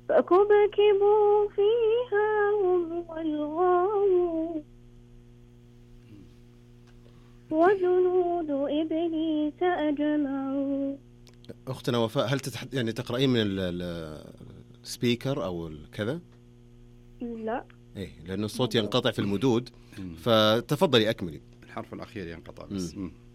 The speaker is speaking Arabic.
فكبكبوا فيها هم والغاوون وجنود إبليس أجمعون. أختنا وفاء، هل يعني تقرأين من السبيكر أو كذا؟ لا. إيه، لأن الصوت ينقطع في المدود. فتفضلي أكملي. الحرف الأخير ينقطع بس.